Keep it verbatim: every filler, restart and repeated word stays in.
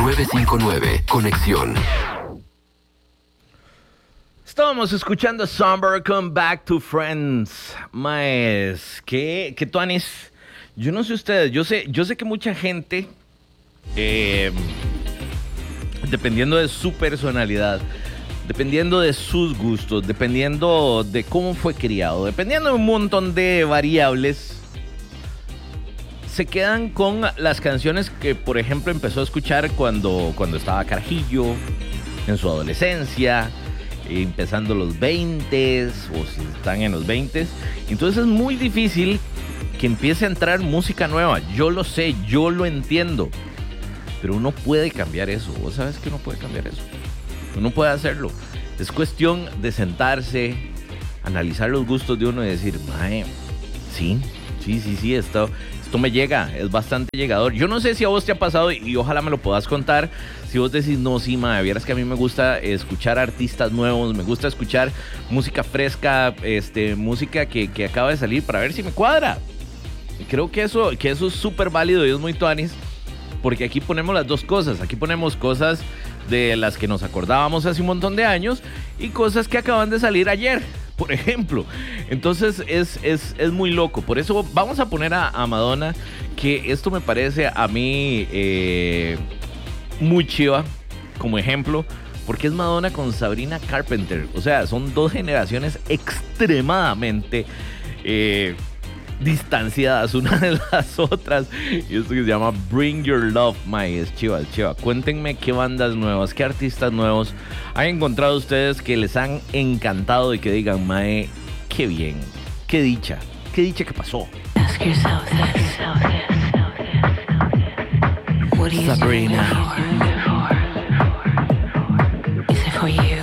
nueve cinco nueve, Conexión. Estábamos escuchando Somber, Come Back to Friends. Maes, ¿qué, qué tuanis? Yo no sé ustedes, yo sé, yo sé que mucha gente, eh, dependiendo de su personalidad, dependiendo de sus gustos, dependiendo de cómo fue criado, dependiendo de un montón de variables, se quedan con las canciones que, por ejemplo, empezó a escuchar cuando, cuando estaba carajillo, en su adolescencia, empezando los veinte o si están en los veinte. Entonces es muy difícil que empiece a entrar música nueva. Yo lo sé, yo lo entiendo, pero uno puede cambiar eso. Vos sabes que uno puede cambiar eso. Uno puede hacerlo. Es cuestión de sentarse, analizar los gustos de uno y decir, mae, sí, sí, sí, sí, esto, esto me llega, es bastante llegador. Yo no sé si a vos te ha pasado y, y ojalá me lo puedas contar. Si vos decís, no, sí, mae, vieras que a mí me gusta escuchar artistas nuevos, me gusta escuchar música fresca, este, música que, que acaba de salir para ver si me cuadra. Creo que eso, que eso es súper válido y es muy tuanis, porque aquí ponemos las dos cosas. Aquí ponemos cosas de las que nos acordábamos hace un montón de años y cosas que acaban de salir ayer, por ejemplo. Entonces es, es, es muy loco. Por eso vamos a poner a, a Madonna, que esto me parece a mí eh, muy chiva como ejemplo, porque es Madonna con Sabrina Carpenter. O sea, son dos generaciones extremadamente Eh, distanciadas una de las otras, y esto que se llama Bring Your Love, my, es chiva, es chiva. Cuéntenme qué bandas nuevas, qué artistas nuevos han encontrado ustedes que les han encantado y que digan, mae, qué bien, qué dicha, qué dicha que pasó. Ask yourself this. What are you Sabrina. doing it for? Is it for you?